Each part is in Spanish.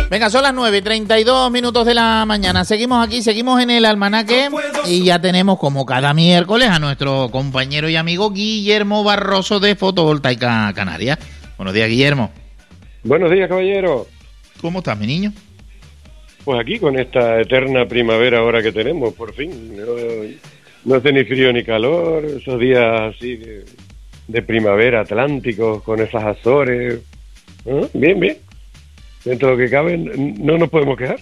Venga, son las 9:32 de la mañana. Seguimos aquí, seguimos en el almanaque y ya tenemos como cada miércoles a nuestro compañero y amigo Guillermo Barroso de Fotovoltaica Canarias. Buenos días, Guillermo. Buenos días, caballero. ¿Cómo estás, mi niño? Pues aquí con esta eterna primavera ahora que tenemos, por fin. No hace ni frío ni calor, esos días así de primavera atlánticos con esas Azores. Bien, bien. Dentro de lo que cabe, no nos podemos quejar.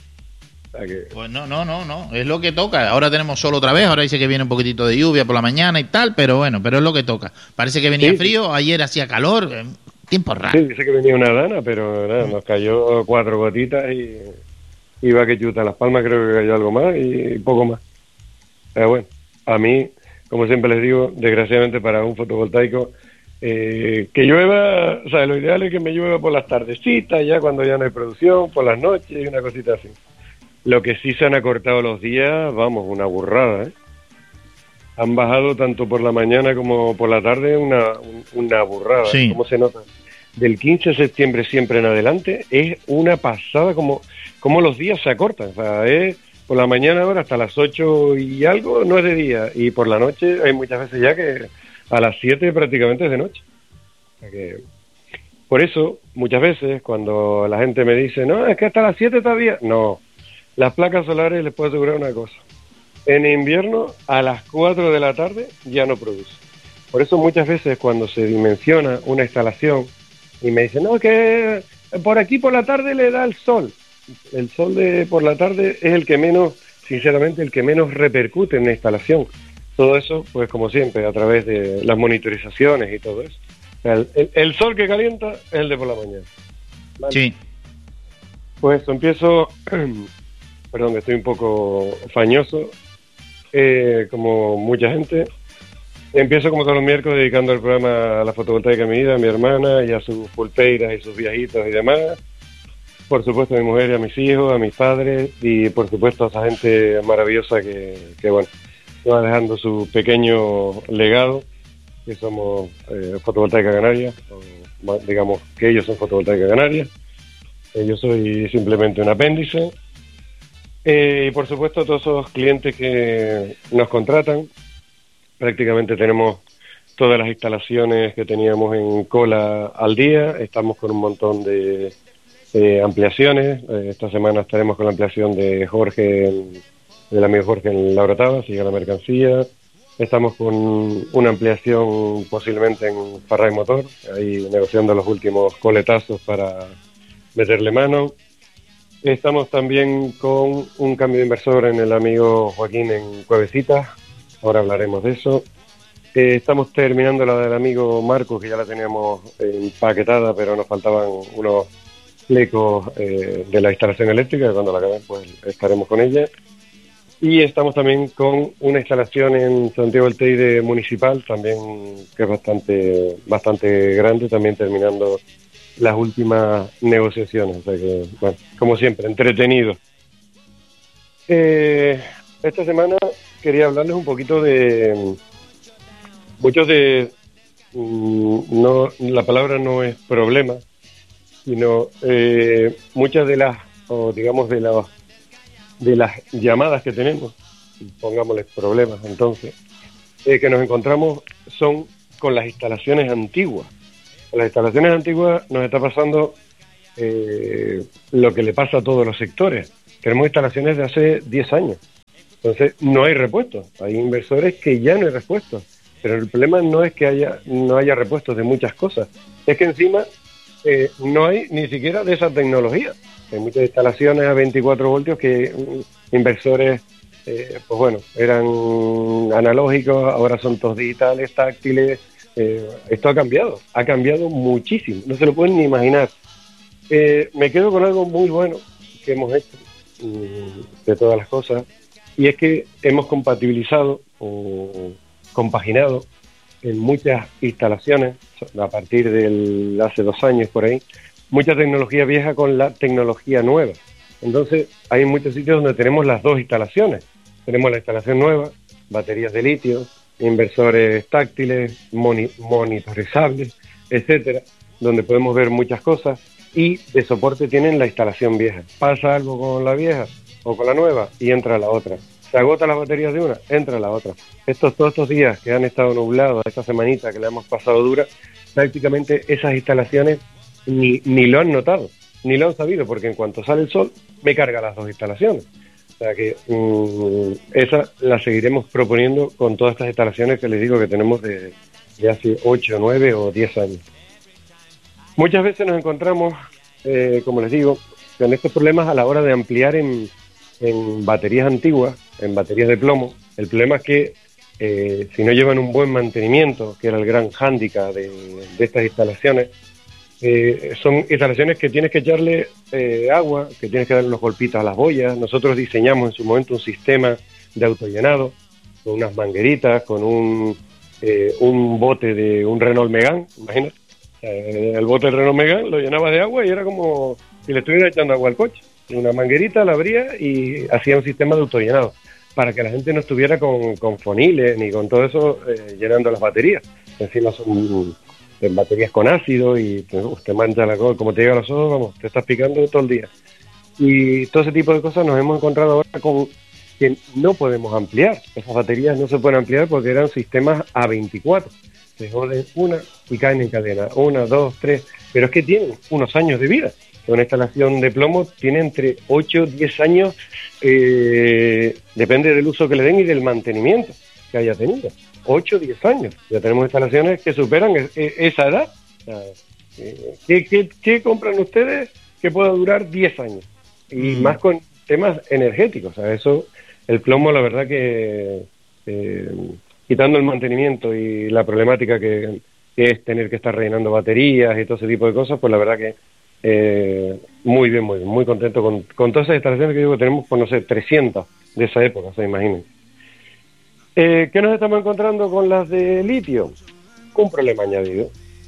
O sea que... Pues no, es lo que toca. Ahora tenemos sol otra vez, ahora dice que viene un poquitito de lluvia por la mañana y tal, pero bueno, pero es lo que toca. Parece que venía frío, ayer hacía calor, tiempo raro. Sí, dice que venía una dana, pero nada, nos cayó 4 gotitas y iba que chuta. Las Palmas creo que cayó algo más y poco más. Pero bueno, a mí, como siempre les digo, desgraciadamente para un fotovoltaico, que llueva, o sea, lo ideal es que me llueva por las tardecitas, ya cuando ya no hay producción, por las noches y una cosita así. Lo que sí se han acortado los días, vamos, una burrada, ¿eh? Han bajado tanto por la mañana como por la tarde, una burrada. Sí. ¿Cómo se nota? Del 15 de septiembre siempre en adelante es una pasada como los días se acortan. O sea, es por la mañana ahora hasta las 8 y algo no es de día, y por la noche hay muchas veces ya que a las 7 prácticamente es de noche. O sea que, por eso, muchas veces cuando la gente me dice, no, es que hasta las 7 todavía, no, las placas solares les puedo asegurar una cosa, en invierno a las 4 de la tarde ya no produce. Por eso muchas veces cuando se dimensiona una instalación y me dicen, no, que por aquí por la tarde le da el sol de por la tarde es el que menos, sinceramente, el que menos repercute en la instalación. Todo eso, pues como siempre, a través de las monitorizaciones y todo eso. O sea, el sol que calienta es el de por la mañana. ¿Vale? Sí. Pues eso, empiezo, perdón, que estoy un poco fañoso, como mucha gente. Empiezo como todos los miércoles dedicando el programa a la fotovoltaica de mi vida, a mi hermana y a sus pulpeiras y sus viajitos y demás. Por supuesto a mi mujer y a mis hijos, a mis padres y por supuesto a esa gente maravillosa que bueno, va dejando su pequeño legado, que somos Fotovoltaica Canarias, o digamos que ellos son Fotovoltaica Canarias, yo soy simplemente un apéndice, y por supuesto a todos esos clientes que nos contratan. Prácticamente tenemos todas las instalaciones que teníamos en cola al día, estamos con un montón de ampliaciones. Esta semana estaremos con la ampliación de Jorge, del amigo Jorge en La Orotava, sigue la mercancía. Estamos con una ampliación posiblemente en Farray Motor, ahí negociando los últimos coletazos para meterle mano. Estamos también con un cambio de inversor en el amigo Joaquín en Cuevecitas, ahora hablaremos de eso. Estamos terminando la del amigo Marcos, que ya la teníamos empaquetada, pero nos faltaban unos flecos de la instalación eléctrica, cuando la acaben pues estaremos con ella. Y estamos también con una instalación en Santiago del Teide municipal, también que es bastante grande, también terminando las últimas negociaciones. O sea que, bueno, como siempre, entretenido. Esta semana quería hablarles un poquito de muchos de no, la palabra no es problema, sino muchas de las, o digamos de las llamadas que tenemos, pongámosles problemas entonces, que nos encontramos son con las instalaciones antiguas. Con las instalaciones antiguas nos está pasando lo que le pasa a todos los sectores. Tenemos instalaciones de hace 10 años. Entonces, no hay repuestos. Hay inversores que ya no hay repuestos. Pero el problema no es que no haya repuestos de muchas cosas. Es que encima no hay ni siquiera de esa tecnología. Hay muchas instalaciones a 24 voltios que inversores, pues bueno, eran analógicos, ahora son todos digitales, táctiles. Esto ha cambiado muchísimo. No se lo pueden ni imaginar. Me quedo con algo muy bueno que hemos hecho de todas las cosas, y es que hemos compatibilizado o compaginado en muchas instalaciones, a partir de hace 2 años por ahí, mucha tecnología vieja con la tecnología nueva. Entonces, hay muchos sitios donde tenemos las dos instalaciones. Tenemos la instalación nueva, baterías de litio, inversores táctiles, monitorizables, etcétera, donde podemos ver muchas cosas. y de soporte tienen la instalación vieja. Pasa algo con la vieja o con la nueva y entra la otra. Se agotan las baterías de una, entra la otra. Todos estos días que han estado nublados, esta semanita que le hemos pasado dura, prácticamente esas instalaciones ni lo han notado, ni lo han sabido, porque en cuanto sale el sol, me carga las dos instalaciones. O sea que esa la seguiremos proponiendo con todas estas instalaciones que les digo que tenemos de hace 8, 9 o 10 años. Muchas veces nos encontramos, como les digo, con estos problemas a la hora de ampliar en baterías antiguas, en baterías de plomo. El problema es que si no llevan un buen mantenimiento, que era el gran hándicap de estas instalaciones, son instalaciones que tienes que echarle agua, que tienes que darle unos golpitos a las boyas. Nosotros diseñamos en su momento un sistema de autollenado, con unas mangueritas, con un bote de un Renault Megane, imagínate. El bote del Renault Megane lo llenaba de agua y era como si le estuviera echando agua al coche. Una manguerita la abría y hacía un sistema de autollenado, para que la gente no estuviera con foniles ni con todo eso llenando las baterías. Encima son baterías con ácido y te mancha la cosa, como te llega a los ojos, vamos, te estás picando todo el día. Y todo ese tipo de cosas nos hemos encontrado ahora con que no podemos ampliar. Esas baterías no se pueden ampliar porque eran sistemas A24. Se joden una y caen en cadena. 1, 2, 3. Pero es que tienen unos años de vida. Una instalación de plomo tiene entre 8 y 10 años, depende del uso que le den y del mantenimiento que haya tenido. 8 o 10 años. Ya tenemos instalaciones que superan esa edad. O sea, ¿qué compran ustedes que pueda durar 10 años? Y más con temas energéticos. O sea, eso, el plomo, la verdad que quitando el mantenimiento y la problemática que es tener que estar rellenando baterías y todo ese tipo de cosas, pues la verdad que muy bien, muy contento con todas esas instalaciones que digo que tenemos, pues no sé, 300 de esa época, se imaginen. ¿Qué nos estamos encontrando con las de litio? Un problema añadido,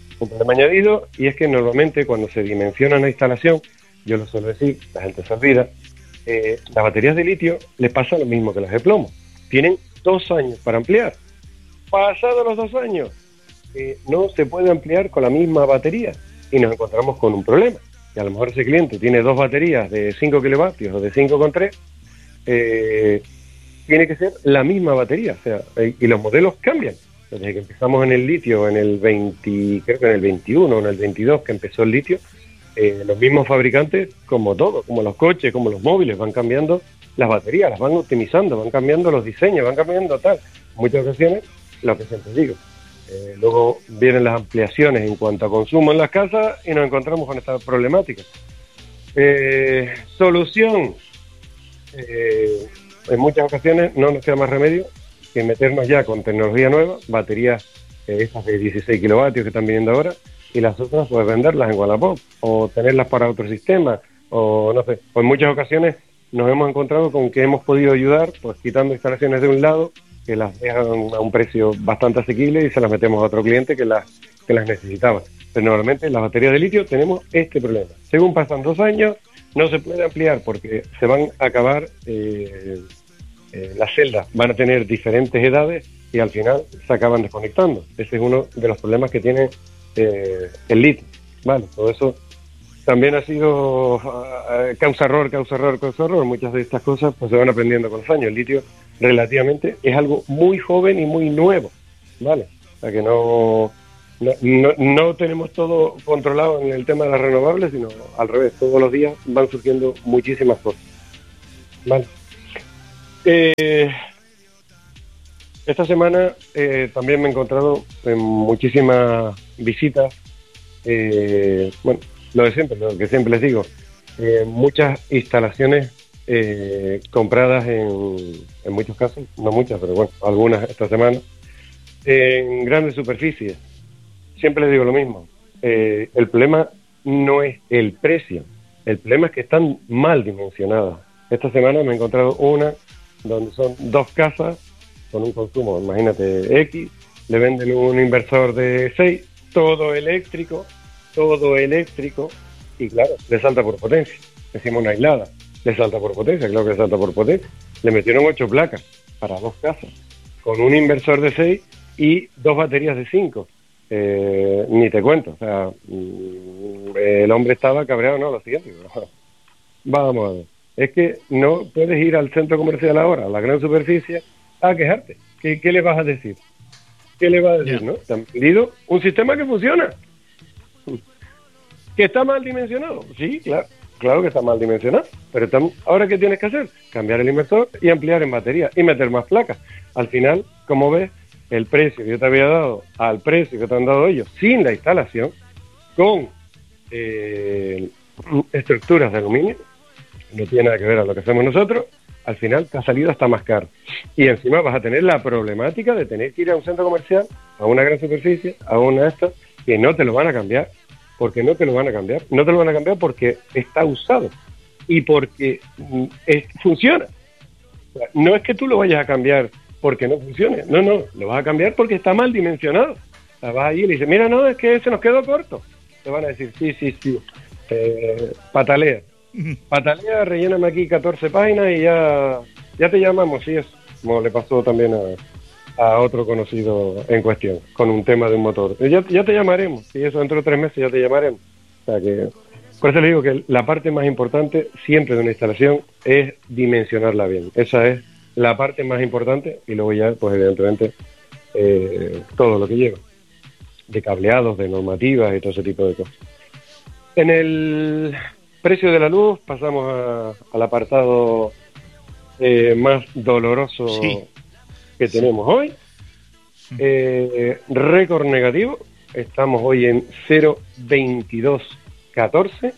y es que normalmente cuando se dimensiona una instalación, yo lo suelo decir, la gente se olvida, las baterías de litio les pasa lo mismo que las de plomo, tienen 2 años para ampliar. Pasados los 2 años, no se puede ampliar con la misma batería y nos encontramos con un problema. Y a lo mejor ese cliente tiene 2 baterías de 5 kilovatios o de 5,3, tiene que ser la misma batería, o sea, y los modelos cambian. Desde que empezamos en el litio, en el 20, creo que en el 21 o en el 22 que empezó el litio, los mismos fabricantes, como todo, como los coches, como los móviles, van cambiando las baterías, las van optimizando, van cambiando los diseños, van cambiando tal. En muchas ocasiones, lo que siempre digo. Luego vienen las ampliaciones en cuanto a consumo en las casas y nos encontramos con esta problemática. Solución. En muchas ocasiones no nos queda más remedio que meternos ya con tecnología nueva, baterías estas de 16 kilovatios que están viniendo ahora, y las otras pues venderlas en Wallapop o tenerlas para otro sistema, o no sé. O en muchas ocasiones nos hemos encontrado con que hemos podido ayudar pues quitando instalaciones de un lado que las dejan a un precio bastante asequible y se las metemos a otro cliente que las necesitaba. Pero normalmente en las baterías de litio tenemos este problema. Según pasan 2 años, no se puede ampliar porque se van a acabar las celdas, van a tener diferentes edades y al final se acaban desconectando. Ese es uno de los problemas que tiene el litio. Vale, todo eso también ha sido causa error. Muchas de estas cosas pues se van aprendiendo con los años. El litio relativamente es algo muy joven y muy nuevo, ¿vale? O sea que no tenemos todo controlado en el tema de las renovables, sino al revés, todos los días van surgiendo muchísimas cosas, ¿vale? Esta semana también me he encontrado en muchísimas visitas, bueno, lo de siempre, lo que siempre les digo, muchas instalaciones compradas en muchos casos, no muchas, pero bueno, algunas esta semana, en grandes superficies. Siempre les digo lo mismo, el problema no es el precio, el problema es que están mal dimensionadas. Esta semana me he encontrado una donde son 2 casas con un consumo, imagínate, X, le venden un inversor de 6, todo eléctrico, y claro, le salta por potencia. Decimos una aislada, le salta por potencia, claro que le salta por potencia. Le metieron 8 placas para 2 casas, con un inversor de 6 y 2 baterías de 5. Ni te cuento, o sea, el hombre estaba cabreado, no, lo siguiente, vamos a ver, es que no puedes ir al centro comercial ahora, a la gran superficie, a quejarte. ¿Qué le vas a decir? ¿Qué le vas a decir, no? Te han pedido un sistema que funciona. ¿Que está mal dimensionado? Sí, claro que está mal dimensionado. Pero ahora, ¿qué tienes que hacer? Cambiar el inversor y ampliar en batería y meter más placas. Al final, como ves, el precio que yo te había dado al precio que te han dado ellos sin la instalación, con estructuras de aluminio, no tiene nada que ver a lo que hacemos nosotros, al final te ha salido hasta más caro. Y encima vas a tener la problemática de tener que ir a un centro comercial, a una gran superficie, a una de estas, que no te lo van a cambiar. Porque no te lo van a cambiar. No te lo van a cambiar porque está usado y porque funciona. O sea, no es que tú lo vayas a cambiar porque no funcione. No, lo vas a cambiar porque está mal dimensionado. O sea, vas allí y le dices, mira, no, es que se nos quedó corto. Te van a decir, sí. Patalea, relléname aquí 14 páginas y ya te llamamos, sí, eso. Como le pasó también a otro conocido en cuestión, con un tema de un motor. Ya te llamaremos, y eso dentro de 3 meses ya te llamaremos. O sea que, por eso le digo que la parte más importante siempre de una instalación es dimensionarla bien. Esa es la parte más importante, y luego ya, pues evidentemente, todo lo que lleva, de cableados, de normativas y todo ese tipo de cosas. En el precio de la luz pasamos al apartado más doloroso, sí, que tenemos hoy. Récord negativo, estamos hoy en 0,2214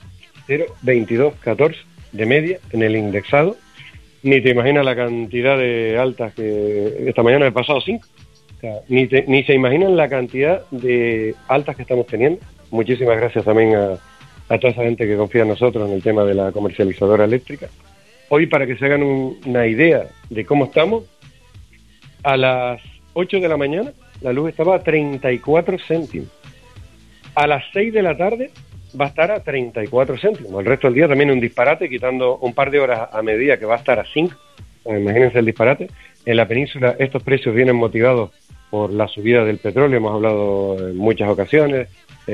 de media en el indexado. Ni te imaginas la cantidad de altas que esta mañana he pasado 5. O sea, ni se imaginan la cantidad de altas que estamos teniendo. Muchísimas gracias también a toda esa gente que confía en nosotros en el tema de la comercializadora eléctrica. Hoy, para que se hagan una idea de cómo estamos, a las 8 de la mañana la luz estaba a 34 céntimos. A las 6 de la tarde va a estar a 34 céntimos. El resto del día también un disparate, quitando un par de horas a mediodía que va a estar a 5. Imagínense el disparate. En la península estos precios vienen motivados por la subida del petróleo. Hemos hablado en muchas ocasiones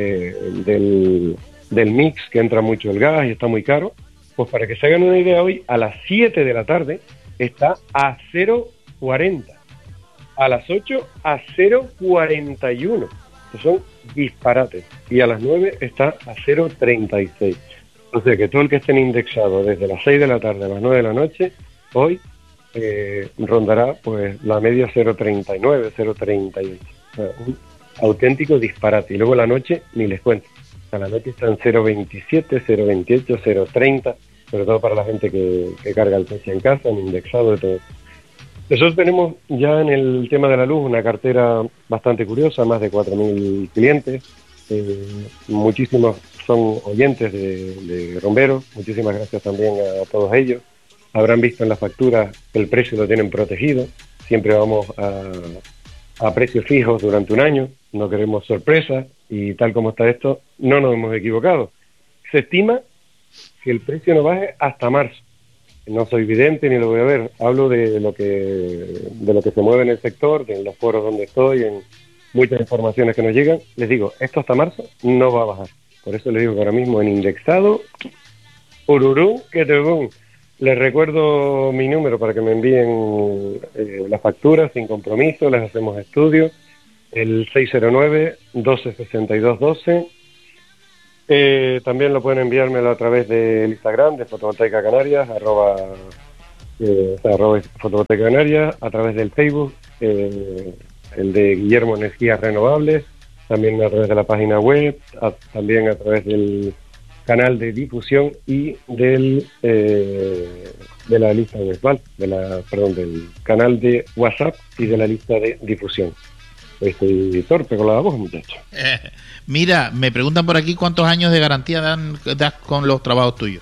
del mix, que entra mucho el gas y está muy caro. Pues para que se hagan una idea, hoy a las 7 de la tarde está a 0,40. A las 8 a 0,41. Que son disparates. Y a las 9 está a 0,36. O sea que todo el que esté indexado desde las 6 de la tarde a las 9 de la noche, hoy rondará pues la media 0,39, 0,38. O sea, un auténtico disparate. Y luego la noche ni les cuento. A la noche está en 0,27, 0,28, 0,30, sobre todo para la gente que carga el coche en casa, en indexado de todo. Nosotros tenemos ya en el tema de la luz una cartera bastante curiosa, más de 4.000 clientes. Muchísimos son oyentes de Romberos. Muchísimas gracias también a todos ellos. Habrán visto en la factura que el precio lo tienen protegido. Siempre vamos a precios fijos durante un año. No queremos sorpresas. Y tal como está esto, no nos hemos equivocado. Se estima que el precio no baje hasta marzo. No soy vidente ni lo voy a ver. Hablo de lo que se mueve en el sector, de los foros donde estoy, en muchas informaciones que nos llegan. Les digo, esto hasta marzo no va a bajar. Por eso les digo que ahora mismo en indexado, ururú, que te boom. Les recuerdo mi número para que me envíen las facturas sin compromiso, les hacemos estudios. El 609-1262-12. También lo pueden enviármelo a través del Instagram de Fotovoltaica Canarias, arroba Fotovoltaica Canarias, a través del Facebook, el de Guillermo Energías Renovables, también a través de la página web, también a través del canal de difusión y de la lista de del canal de WhatsApp y de la lista de difusión. Estoy torpe con la voz, muchacho. Mira, me preguntan por aquí cuántos años de garantía das con los trabajos tuyos.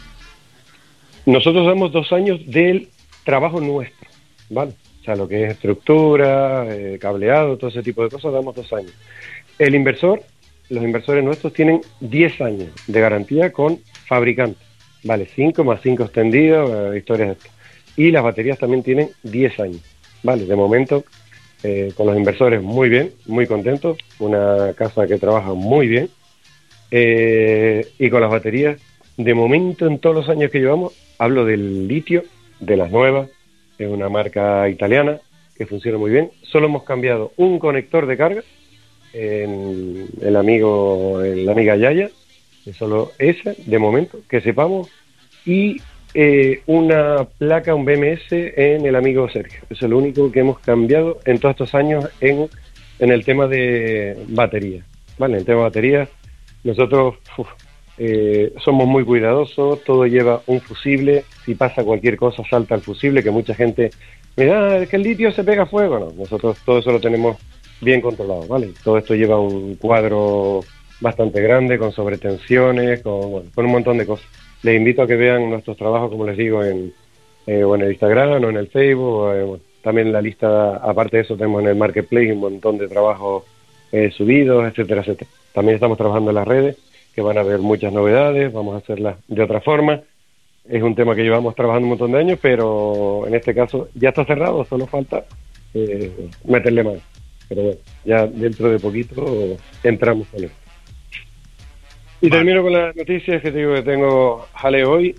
Nosotros damos 2 años del trabajo nuestro, ¿vale? O sea, lo que es estructura, cableado, todo ese tipo de cosas, damos 2 años. Los inversores nuestros tienen 10 años de garantía con fabricante, ¿vale? 5 más 5 extendidos, historias de esto. Y las baterías también tienen 10 años, ¿vale? De momento, con los inversores muy bien, muy contentos, una casa que trabaja muy bien Y con las baterías, de momento en todos los años que llevamos, hablo del litio, de las nuevas, es una marca italiana que funciona muy bien. Solo hemos cambiado un conector de carga en la amiga Yaya, es solo esa, de momento, que sepamos, y una placa, un BMS en el amigo Sergio. Eso es lo único que hemos cambiado en todos estos años en el tema de batería. ¿Vale? En el tema de batería, nosotros somos muy cuidadosos, todo lleva un fusible, si pasa cualquier cosa salta el fusible, que mucha gente me da, es que el litio se pega a fuego. No, nosotros todo eso lo tenemos bien controlado, ¿vale? Todo esto lleva un cuadro bastante grande, con sobretensiones, con un montón de cosas. Les invito a que vean nuestros trabajos, como les digo, en el Instagram o en el Facebook. También en la lista, aparte de eso, tenemos en el Marketplace un montón de trabajos subidos, etcétera, etcétera. También estamos trabajando en las redes, que van a haber muchas novedades, vamos a hacerlas de otra forma. Es un tema que llevamos trabajando un montón de años, pero en este caso ya está cerrado, solo falta meterle mano. Pero bueno, ya dentro de poquito entramos con esto. Y termino con las noticias que te digo que tengo jaleo hoy.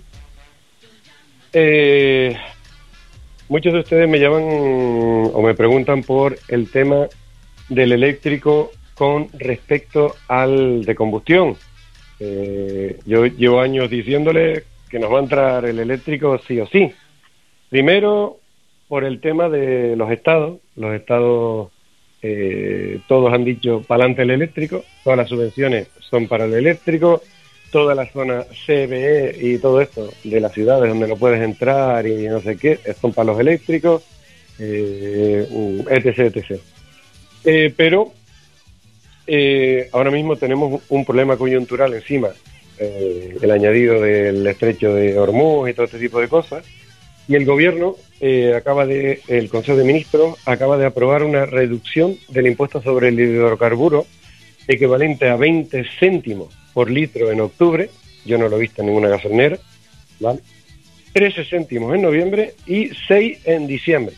Muchos de ustedes me llaman o me preguntan por el tema del eléctrico con respecto al de combustión. Yo llevo años diciéndole que nos va a entrar el eléctrico sí o sí. Primero, por el tema de los estados. Los estados todos han dicho para adelante el eléctrico, todas las subvenciones son para el eléctrico, toda la zona CBE y todo esto de las ciudades donde no puedes entrar y no sé qué, son para los eléctricos, etc. Pero ahora mismo tenemos un problema coyuntural encima, el añadido del estrecho de Hormuz y todo este tipo de cosas, y el gobierno el Consejo de Ministros acaba de aprobar una reducción del impuesto sobre el hidrocarburo equivalente a 20 céntimos por litro en octubre. Yo no lo he visto en ninguna gasolinera, ¿vale? 13 céntimos en noviembre y 6 en diciembre.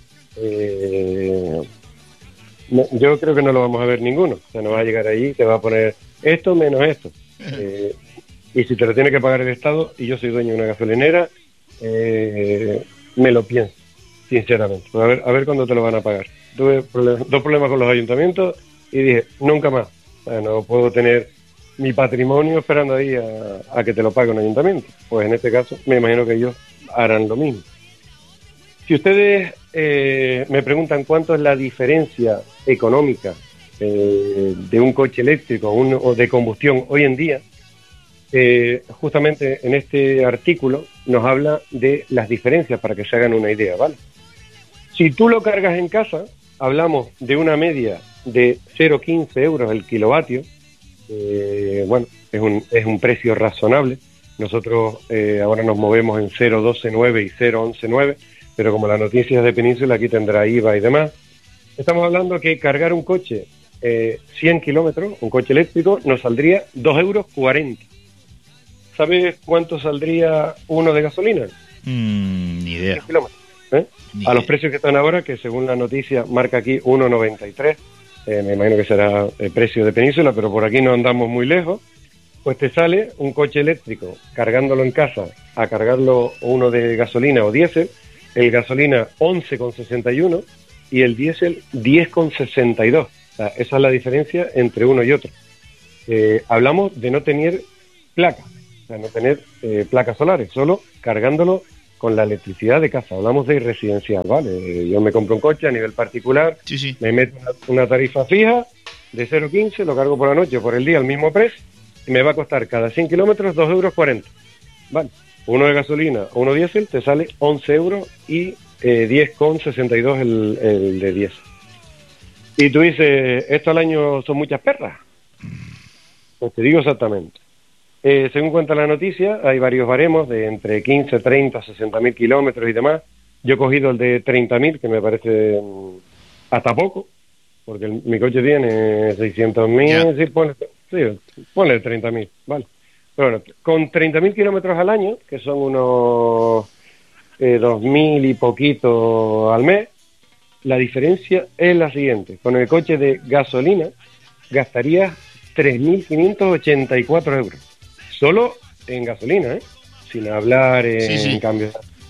Yo creo que no lo vamos a ver ninguno. O sea, no va a llegar ahí y te va a poner esto menos esto. Y si te lo tiene que pagar el Estado, y yo soy dueño de una gasolinera, me lo pienso, sinceramente. A ver cuándo te lo van a pagar. Tuve dos problemas con los ayuntamientos y dije, nunca más. O sea, no puedo tener mi patrimonio esperando ahí a que te lo pague un ayuntamiento. Pues en este caso, me imagino que ellos harán lo mismo. Si ustedes me preguntan cuánto es la diferencia económica de un coche eléctrico o de combustión hoy en día, justamente en este artículo nos habla de las diferencias para que se hagan una idea, ¿vale? Si tú lo cargas en casa, hablamos de una media de 0,15 euros el kilovatio. Bueno, es un precio razonable. Nosotros ahora nos movemos en 0,12,9 y 0,11,9, pero como la noticia es de Península, aquí tendrá IVA y demás. Estamos hablando que cargar un coche 100 kilómetros, un coche eléctrico, nos saldría 2,40 euros. ¿Sabes cuánto saldría uno de gasolina? Ni idea. A los precios que están ahora, que según la noticia marca aquí 1,93, me imagino que será el precio de Península, pero por aquí no andamos muy lejos, pues te sale un coche eléctrico cargándolo en casa a cargarlo uno de gasolina o diésel, el gasolina 11,61 y el diésel 10,62. O sea, esa es la diferencia entre uno y otro. Hablamos de no tener placas, o sea, no tener placas solares, solo cargándolo con la electricidad de casa. Hablamos de residencial, ¿vale? Yo me compro un coche a nivel particular, sí. Me meto una tarifa fija de 0,15, lo cargo por la noche, por el día, al mismo precio, y me va a costar cada 100 kilómetros 2,40 euros. ¿Vale? Uno de gasolina o uno diésel te sale 11 euros y 10,62 el de diésel. Y tú dices, ¿esto al año son muchas perras? Pues te digo exactamente. Según cuenta la noticia, hay varios baremos de entre 15, 30, 60.000 kilómetros y demás. Yo he cogido el de 30.000, que me parece hasta poco, porque mi coche tiene 600.000, ponle 30.000, ¿vale? Pero bueno, con 30.000 kilómetros al año, que son unos 2.000 y poquito al mes, la diferencia es la siguiente. Con el coche de gasolina gastarías 3.584 euros. Solo en gasolina, sin hablar en cambio.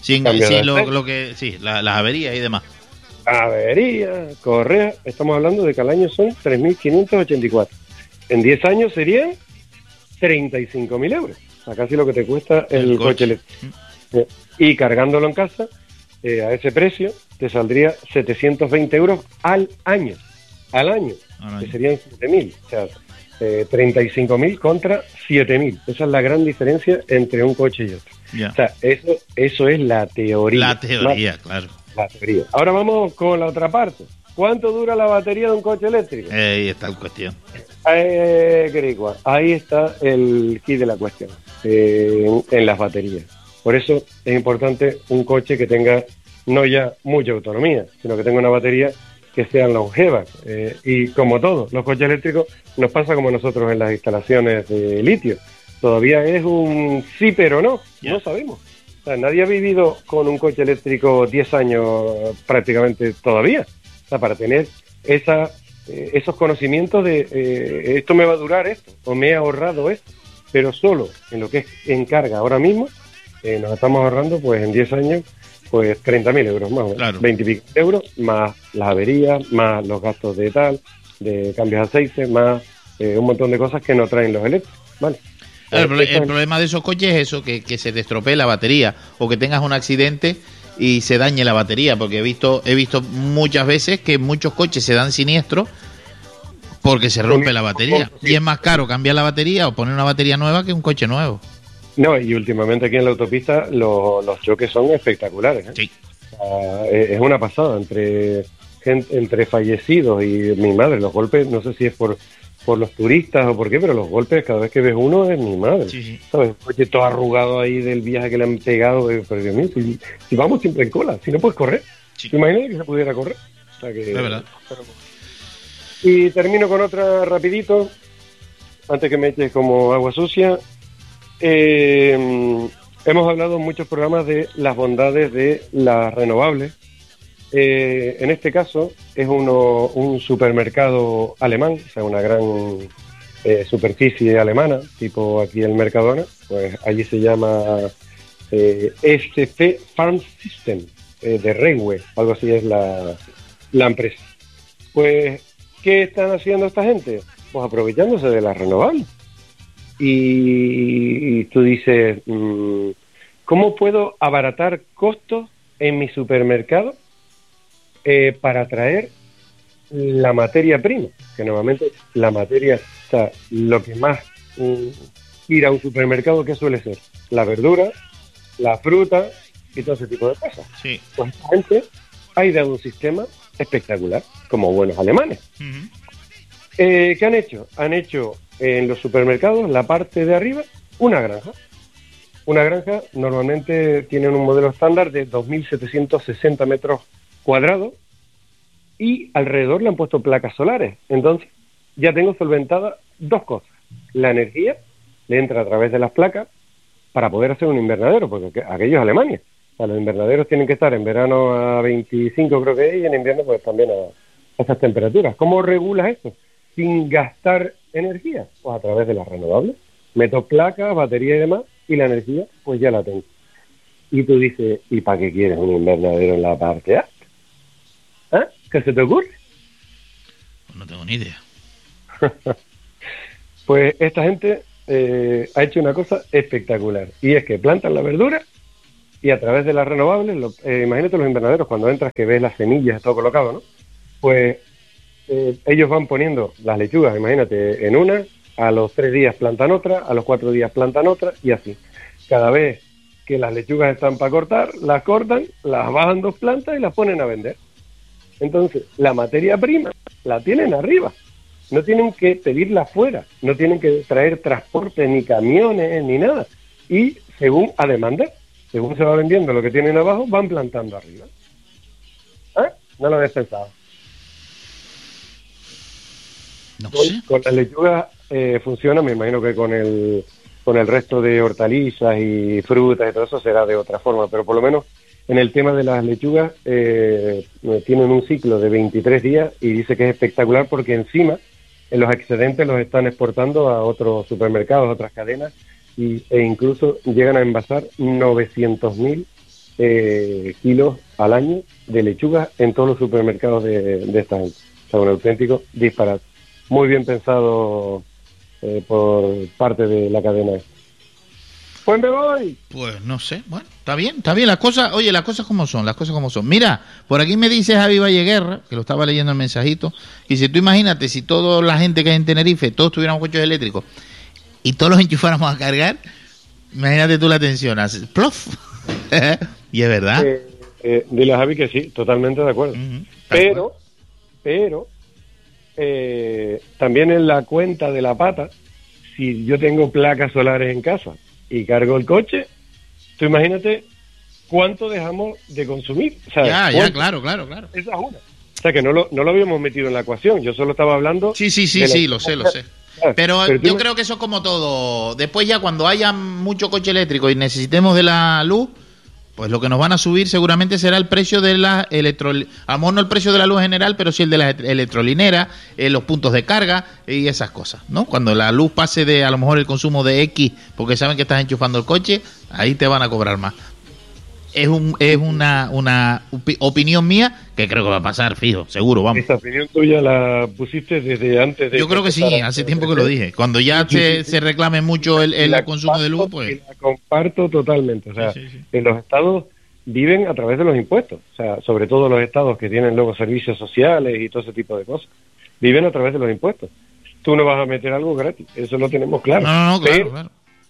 Las averías y demás. Avería, correa, estamos hablando de que al año son 3.584. En 10 años serían 35.000 euros. O sea, casi lo que te cuesta el coche eléctrico. Y cargándolo en casa, a ese precio, te saldría 720 euros al año. Que serían 7.000. O sea, 35.000 contra 7.000. Esa es la gran diferencia entre un coche y otro. Yeah. O sea, eso es la teoría. La teoría, claro. La teoría. Ahora vamos con la otra parte. ¿Cuánto dura la batería de un coche eléctrico? Ahí está la cuestión. Ahí está el key de la cuestión, en las baterías. Por eso es importante un coche que tenga no ya mucha autonomía, sino que tenga una batería que sean longevas. Y como todo, los coches eléctricos nos pasa como nosotros en las instalaciones de litio. Todavía es un sí pero no, no sabemos. O sea, nadie ha vivido con un coche eléctrico 10 años prácticamente todavía. O sea, para tener esos conocimientos de esto me va a durar esto, o me he ahorrado esto. Pero solo en lo que es en carga ahora mismo, nos estamos ahorrando pues en 10 años pues 30.000 euros más, claro. 20 y pico euros, más las averías, más los gastos de cambios de aceite, más un montón de cosas que no traen los eléctricos, ¿vale? El problema de esos coches es eso, que se te estropee la batería o que tengas un accidente y se dañe la batería, porque he visto muchas veces que muchos coches se dan siniestros porque se rompe la batería y es más caro cambiar la batería o poner una batería nueva que un coche nuevo. No, y últimamente aquí en la autopista los choques son espectaculares, ¿eh? Sí. Es una pasada entre fallecidos y mi madre, los golpes, no sé si es por los turistas o por qué, pero los golpes cada vez que ves uno es mi madre. Sí. ¿Sabes? El coche todo arrugado ahí del viaje que le han pegado, pero Dios mío, si vamos siempre en cola, si no puedes correr, ¿te imaginas que se pudiera correr? O sea que, es verdad. Y termino con otra rapidito, antes que me eches como agua sucia. Hemos hablado en muchos programas de las bondades de las renovables. En este caso es un supermercado alemán, o sea, una gran superficie alemana, tipo aquí el Mercadona, pues allí se llama SC Farm System, de Railway, algo así es la empresa. Pues, ¿qué están haciendo esta gente? Pues aprovechándose de las renovables. Y tú dices, ¿cómo puedo abaratar costos en mi supermercado para traer la materia prima? Que normalmente la materia, o sea, lo que más ir a un supermercado, ¿qué suele ser? La verdura, la fruta y todo ese tipo de cosas. Sí. Pues esta gente ha ideado un sistema espectacular, como buenos alemanes. Uh-huh. ¿Qué han hecho? Han hecho en los supermercados, la parte de arriba, una granja. Una granja normalmente tiene un modelo estándar de 2.760 metros cuadrados y alrededor le han puesto placas solares. Entonces, ya tengo solventadas dos cosas. La energía le entra a través de las placas para poder hacer un invernadero, porque aquello es Alemania. O sea, los invernaderos tienen que estar en verano a 25, creo que es, y en invierno pues también a esas temperaturas. ¿Cómo regulas esto? Sin gastar energía, pues a través de las renovables. Meto placas, batería y demás, y la energía, pues ya la tengo. Y tú dices, ¿y para qué quieres un invernadero en la parte alta? ¿Ah? ¿Qué se te ocurre? Pues no tengo ni idea. Pues esta gente ha hecho una cosa espectacular, y es que plantan la verdura y a través de las renovables, imagínate los invernaderos cuando entras que ves las semillas, todo colocado, ¿no? Pues ellos van poniendo las lechugas, imagínate, en una, a los 3 días plantan otra, a los 4 días plantan otra, y así. Cada vez que las lechugas están para cortar, las cortan, las bajan 2 plantas y las ponen a vender. Entonces, la materia prima la tienen arriba. No tienen que pedirla afuera, no tienen que traer transportes, ni camiones, ni nada. Y según a demanda, según se va vendiendo lo que tienen abajo, van plantando arriba. ¿Ah? No lo habías pensado. No sé. Con las lechugas funciona, me imagino que con el resto de hortalizas y frutas y todo eso será de otra forma, pero por lo menos en el tema de las lechugas tienen un ciclo de 23 días y dice que es espectacular porque encima los excedentes los están exportando a otros supermercados, a otras cadenas, e incluso llegan a envasar 900.000 kilos al año de lechugas en todos los supermercados de esta gente. O sea, un auténtico disparate. Muy bien pensado por parte de la cadena esta. Pues me voy. Pues no sé, bueno, está bien, las cosas como son, Mira, por aquí me dice Javi Valleguerra, que lo estaba leyendo el mensajito, y si tú imagínate, si toda la gente que hay en Tenerife, todos tuviéramos coches eléctricos, y todos los enchufáramos a cargar, imagínate tú la tensión, haces plof. Y es verdad. Dile a Javi que sí, totalmente de acuerdo. Pero también en la cuenta de la pata, si yo tengo placas solares en casa y cargo el coche, tú imagínate cuánto dejamos de consumir. O sea, ya, claro. Esa es una. O sea, que no lo habíamos metido en la ecuación. Yo solo estaba hablando... Sí, lo sé. Pero yo creo que eso es como todo. Después ya cuando haya mucho coche eléctrico y necesitemos de la luz, pues lo que nos van a subir seguramente será el precio de la a lo mejor no el precio de la luz en general, pero sí el de la electrolinera, los puntos de carga y esas cosas, ¿no? Cuando la luz pase de a lo mejor el consumo de X, porque saben que estás enchufando el coche, ahí te van a cobrar más. Es una opinión mía que creo que va a pasar, fijo, seguro, vamos. Esta opinión tuya la pusiste desde antes de... Yo creo que sí, hace tiempo que lo dije. Cuando ya se reclame mucho el consumo de luz, pues... La comparto totalmente. O sea, en los estados viven a través de los impuestos. O sea, sobre todo los estados que tienen luego servicios sociales y todo ese tipo de cosas. Viven a través de los impuestos. Tú no vas a meter algo gratis, eso lo tenemos claro. No, claro.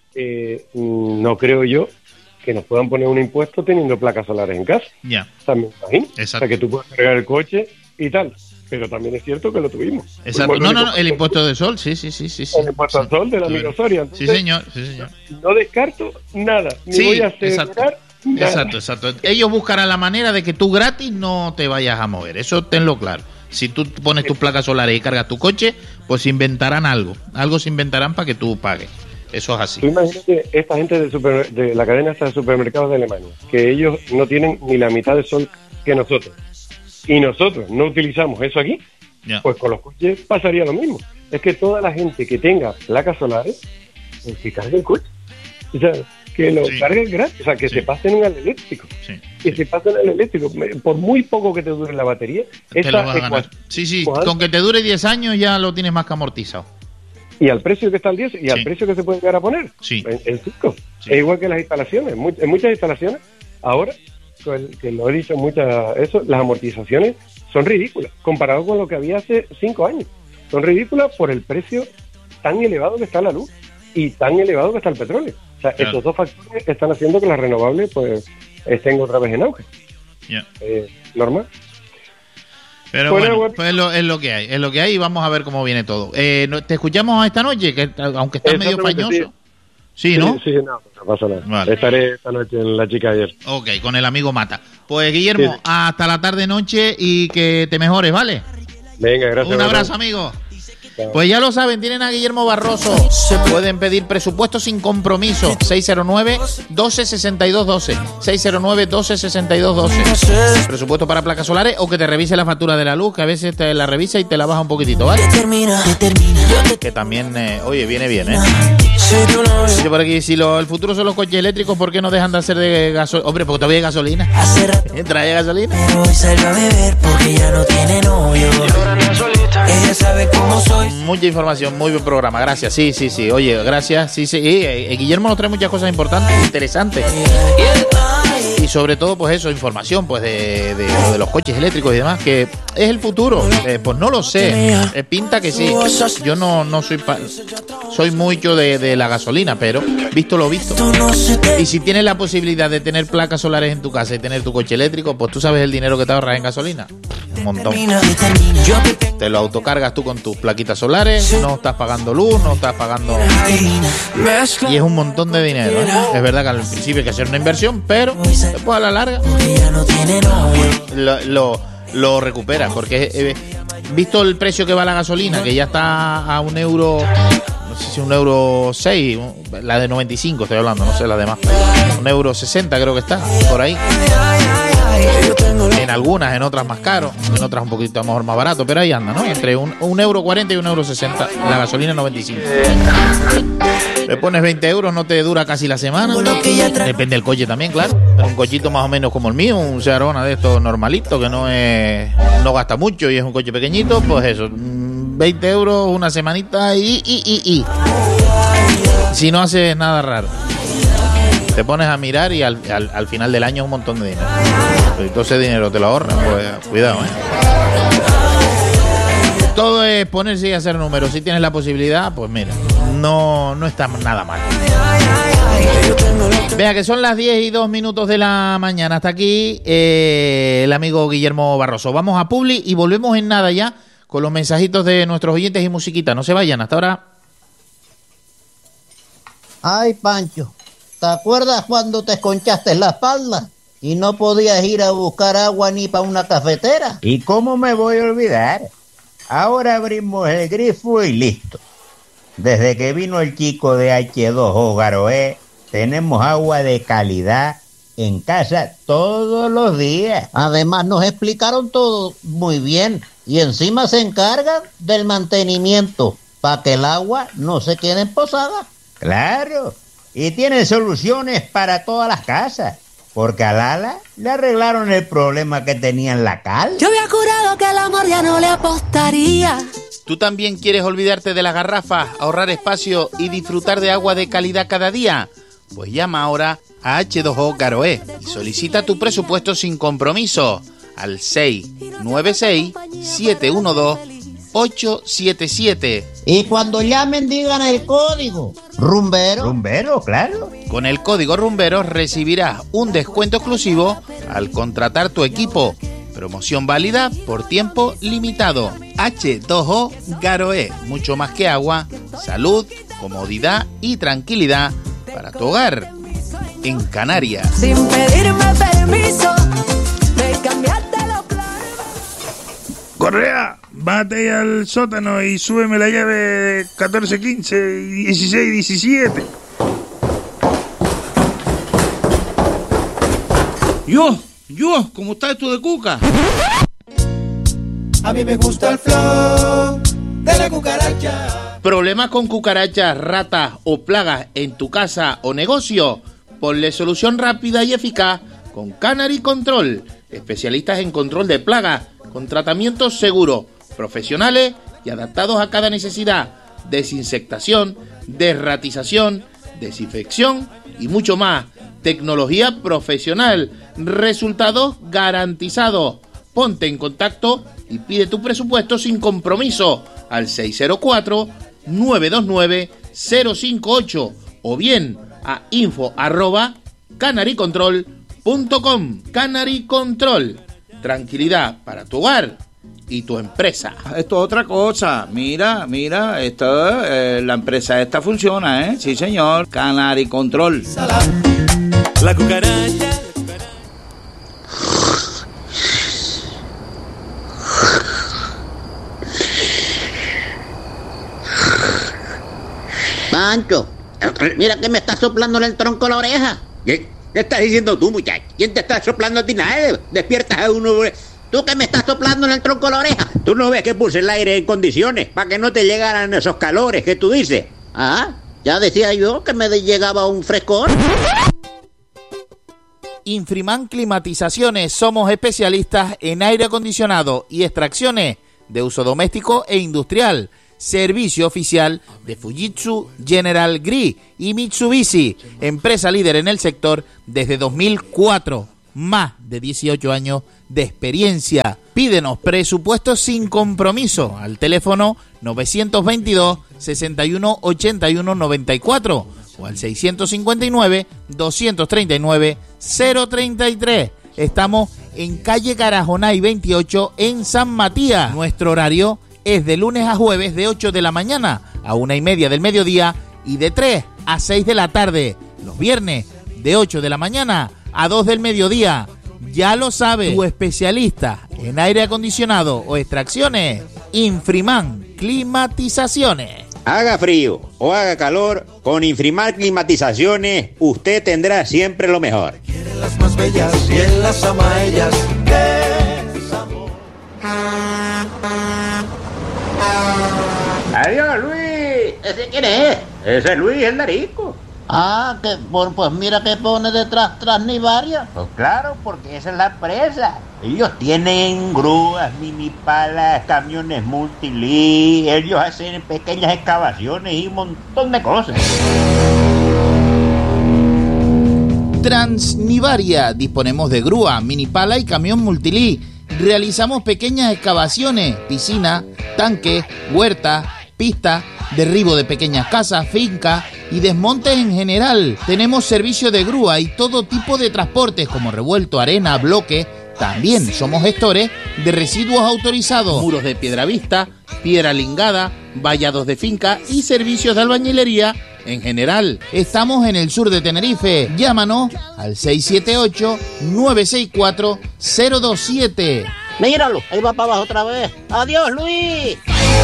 No creo yo que nos puedan poner un impuesto teniendo placas solares en casa. Ya. O sea, me imagino. Exacto. O sea, que tú puedas cargar el coche y tal. Pero también es cierto que lo tuvimos. Exacto. No, el impuesto de sol, sí. El impuesto al sol de la amigo Soria. Entonces, sí, señor. No descarto nada. Ni voy a asegurar nada. Exacto. Ellos buscarán la manera de que tú gratis no te vayas a mover. Eso tenlo claro. Si tú pones tus placas solares y cargas tu coche, pues inventarán algo. Algo se inventarán para que tú pagues. Eso es así. Tú imagínate esta gente de la cadena esta de supermercados de Alemania, que ellos no tienen ni la mitad de sol que nosotros. Y nosotros no utilizamos eso aquí, pues con los coches pasaría lo mismo. Es que toda la gente que tenga placas solares, que cargue el coche. O sea, que lo carguen gratis. O sea, que se pasen al eléctrico. Sí. Que se pasen al eléctrico. Por muy poco que te dure la batería, te lo vas a ganar. Sí. Con que te dure 10 años ya lo tienes más que amortizado. Y al precio que está el 10 y al precio que se puede llegar a poner en 5. Es igual que las instalaciones. En muchas instalaciones, ahora, que lo he dicho las amortizaciones son ridículas, comparado con lo que había hace 5 años. Son ridículas por el precio tan elevado que está la luz y tan elevado que está el petróleo. O sea, esos dos factores están haciendo que las renovables pues estén otra vez en auge. Normal. Pero bueno, pues es lo que hay, y vamos a ver cómo viene todo. ¿Te escuchamos esta noche? Que aunque está medio pañoso. Sí, ¿no? Sí, no pasa nada. Vale. Estaré esta noche en La Chica ayer. Ok, con el amigo Mata. Pues Guillermo, hasta la tarde-noche y que te mejores, ¿vale? Venga, gracias. Un abrazo, amigo. Pues ya lo saben, tienen a Guillermo Barroso. Pueden pedir presupuesto sin compromiso. 609-126212. 609-126212. Presupuesto para placas solares o que te revise la factura de la luz, que a veces te la revisa y te la baja un poquitito, ¿vale? Que también, oye, viene bien, ¿eh? Dice por aquí, si el futuro son los coches eléctricos, ¿por qué no dejan de hacer de gasolina? Hombre, porque todavía hay gasolina. ¿Trae gasolina? Pero hoy salió a beber porque ya no tiene novio. Ella sabe cómo soy. Mucha información, muy buen programa, gracias. Sí. Oye, gracias. Sí. Guillermo nos trae muchas cosas importantes, interesantes. Y sobre todo, pues eso, información pues de los coches eléctricos y demás, que es el futuro. Pues no lo sé. Pinta que sí. Yo no soy mucho de la gasolina, pero visto lo visto. Y si tienes la posibilidad de tener placas solares en tu casa y tener tu coche eléctrico, pues tú sabes el dinero que te ahorras en gasolina. Un montón. Te lo autocargas tú con tus plaquitas solares, no estás pagando luz, no estás pagando... Y es un montón de dinero, ¿eh? Es verdad que al principio hay que hacer una inversión, pero después a la larga lo recuperas, porque visto el precio que va la gasolina, que ya está a €1, no sé si €1.06, la de 95 estoy hablando, no sé la demás. €1.60 creo que está, por ahí. En algunas, en otras más caro, en otras un poquito mejor más barato, pero ahí anda, ¿no? Entre €1.40 y €1.60, la gasolina 95. Le pones 20 euros, no te dura casi la semana. Depende del coche también, claro. Pero un cochito más o menos como el mío, un Seat Arona de estos normalitos, que no gasta mucho y es un coche pequeñito, pues eso, 20 euros una semanita y si no haces nada raro. Te pones a mirar y al final del año es un montón de dinero. Pero todo ese dinero te lo ahorras, pues cuidado, Todo es ponerse y hacer números. Si tienes la posibilidad, pues mira, no está nada mal. Vea que son las 10:02 de la mañana. Hasta aquí el amigo Guillermo Barroso. Vamos a Publi y volvemos en nada ya con los mensajitos de nuestros oyentes y musiquita. No se vayan, hasta ahora. Ay, Pancho, ¿te acuerdas cuando te esconchaste la espalda y no podías ir a buscar agua ni para una cafetera? ¿Y cómo me voy a olvidar? Ahora abrimos el grifo y listo. Desde que vino el chico de H2O Garoé, tenemos agua de calidad en casa todos los días. Además nos explicaron todo muy bien y encima se encargan del mantenimiento para que el agua no se quede emposada. Claro, y tienen soluciones para todas las casas, porque a Lala le arreglaron el problema que tenía en la cal. Yo había jurado que al amor ya no le apostaría. ¿Tú también quieres olvidarte de las garrafas, ahorrar espacio y disfrutar de agua de calidad cada día? Pues llama ahora a H2O Garoé y solicita tu presupuesto sin compromiso al 696-712-877. Y cuando llamen digan el código Rumbero. Rumbero, claro. Con el código Rumbero recibirás un descuento exclusivo al contratar tu equipo. Promoción válida por tiempo limitado. H2O Garoé, mucho más que agua, salud, comodidad y tranquilidad para tu hogar en Canarias. Sin pedirme permiso, me cambiaste los planes. Correa, bájate al sótano y súbeme la llave 14, 15, 16, 17. Yo, ¿cómo está esto de cuca? A mí me gusta el flow de la cucaracha. ¿Problemas con cucarachas, ratas o plagas en tu casa o negocio? Ponle solución rápida y eficaz con Canary Control. Especialistas en control de plagas con tratamientos seguros, profesionales y adaptados a cada necesidad. Desinsectación, desratización, desinfección y mucho más. Tecnología profesional, resultados garantizados. Ponte en contacto y pide tu presupuesto sin compromiso al 604-929-058 o bien a info@canarycontrol.com. Canary Control, tranquilidad para tu hogar y tu empresa. Esto es otra cosa. Mira, esto, la empresa esta funciona, ¿eh? Sí, señor. Canary Control. La cucaracha. Pancho, mira que me está soplando en el tronco la oreja. ¿Qué estás diciendo tú, muchacho? ¿Quién te está soplando a ti nada? Despiertas a uno. ¿Tú que me estás soplando en el tronco la oreja? ¿Tú no ves que puse el aire en condiciones para que no te llegaran esos calores que tú dices? Ah, ya decía yo que me llegaba un frescor. Infriman Climatizaciones, somos especialistas en aire acondicionado y extracciones de uso doméstico e industrial. Servicio oficial de Fujitsu, General Gree y Mitsubishi, empresa líder en el sector desde 2004. Más de 18 años de experiencia. Pídenos presupuestos sin compromiso al teléfono 922 61 81 94 o al 659 239 033. Estamos en calle Carajonay 28 en San Matías. Nuestro horario es de lunes a jueves de 8 de la mañana a 1:30 del mediodía y de 3 a 6 de la tarde. Los viernes de 8 de la mañana a 2 del mediodía. Ya lo sabe, tu especialista en aire acondicionado o extracciones, Infriman Climatizaciones. Haga frío o haga calor, con Infrimar Climatizaciones usted tendrá siempre lo mejor. Quieren las más bellas y él las ama a ellas. ¡Qué sabor! Adiós, Luis. ¿Ese quién es? Ese es Luis, el narico. Ah, que pues mira que pone detrás Transnivaria. Pues claro, porque esa es la empresa. Ellos tienen grúas, mini palas, camiones multilí. Ellos hacen pequeñas excavaciones y un montón de cosas. Transnivaria. Disponemos de grúa, mini pala y camión multilí. Realizamos pequeñas excavaciones, piscina, tanque, huerta, pista, derribo de pequeñas casas, fincas y desmontes en general. Tenemos servicio de grúa y todo tipo de transportes como revuelto, arena, bloque. También somos gestores de residuos autorizados, muros de piedra vista, piedra lingada, vallados de finca y servicios de albañilería en general. Estamos en el sur de Tenerife. Llámanos al 678-964-027. Míralo, ahí va para abajo otra vez. ¡Adiós, Luis!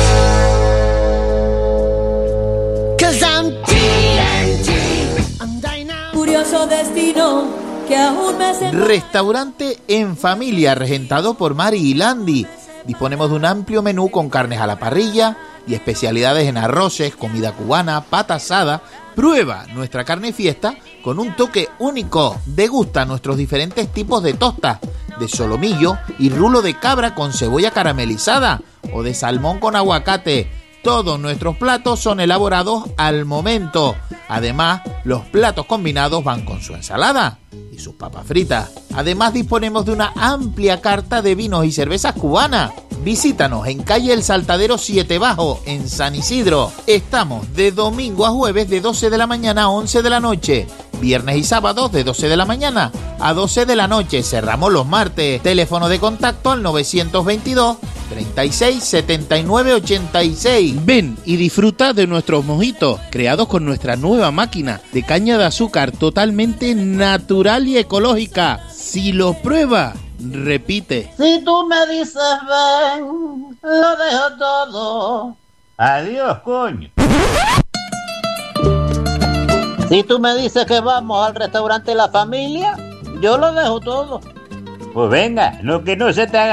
Curioso destino que aún me hace... Restaurante en familia, regentado por Mari y Landy. Disponemos de un amplio menú con carnes a la parrilla y especialidades en arroces, comida cubana, pata asada. Prueba nuestra carne fiesta con un toque único. Degusta nuestros diferentes tipos de tostas, de solomillo y rulo de cabra con cebolla caramelizada o de salmón con aguacate. Todos nuestros platos son elaborados al momento. Además, los platos combinados van con su ensalada y sus papas fritas. Además, disponemos de una amplia carta de vinos y cervezas cubanas. Visítanos en calle El Saltadero 7 Bajo, en San Isidro. Estamos de domingo a jueves de 12 de la mañana a 11 de la noche. Viernes y sábados de 12 de la mañana a 12 de la noche. Cerramos los martes. Teléfono de contacto al 922 36 79 86. Ven y disfruta de nuestros mojitos, creados con nuestra nueva máquina de caña de azúcar totalmente natural y ecológica. Si lo pruebas, repite. Si tú me dices ven, lo dejo todo. Adiós, coño. Si tú me dices que vamos al restaurante La Familia, yo lo dejo todo. Pues venga, lo que no se te haga